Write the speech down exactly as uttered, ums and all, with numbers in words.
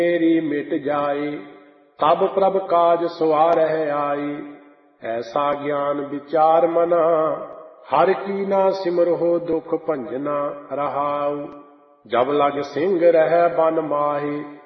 मेरी मिट जाए। तब प्रभ काज सवारह आई, ऐसा ज्ञान विचार मना। हर की ना सिमरहो दुख भंजना रहाऊ। जब लग सिंह रह बन माही,